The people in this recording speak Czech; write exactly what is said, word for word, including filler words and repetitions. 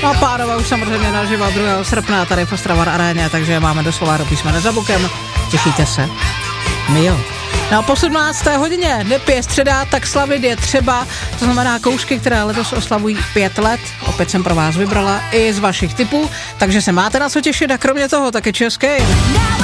a pánové už samozřejmě naživo druhého srpna tady v Ostravar aréně, takže máme doslova do písmene za bukem. Těšíte se? My jo. No a po sedmnácté hodině nepije středa, tak slavit je třeba, to znamená koušky, které letos oslavují pět let, opět jsem pro vás vybrala i z vašich tipů, takže se máte na co těšit a kromě toho taky český.